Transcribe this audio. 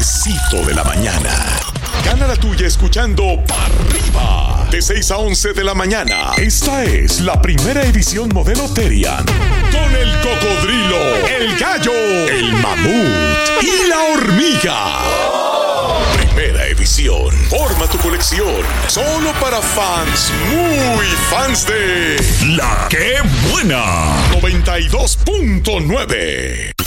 cafecito de la mañana. Gana la tuya escuchando Pa' Arriba, de 6 a 11 de la mañana. Esta es la primera edición modelo Terian, con el cocodrilo, el gallo, el mamut y la hormiga. Primera edición. Forma tu colección. Solo para fans, muy fans de La Que Buena 92.9.